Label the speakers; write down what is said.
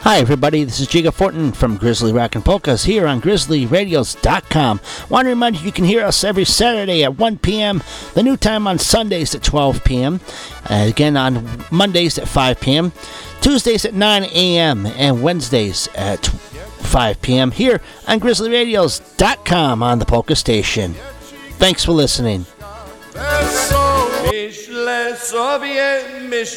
Speaker 1: Hi everybody, this is Jiga Fortin from Grizzly Rockin' Polkas here on GrizzlyRadios.com. Want to remind you can hear us every Saturday at 1 p.m., the new time on Sundays at 12 p.m., again on Mondays at 5 p.m., Tuesdays at 9 a.m., and Wednesdays at 5 p.m. here on GrizzlyRadios.com on the Polka Station. Thanks for listening.